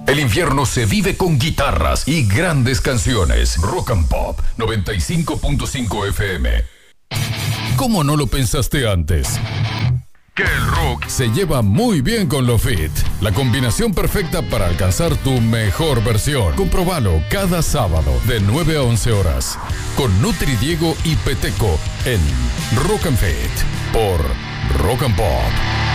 El infierno se vive con guitarras y grandes canciones. Rock and Pop 95.5 FM. ¿Cómo no lo pensaste antes? Que el rock se lleva muy bien con lo fit. La combinación perfecta para alcanzar tu mejor versión. Comprobalo cada sábado de 9 a 11 horas. Con Nutri Diego y Peteco en Rock and Fit. Por Rock and Pop.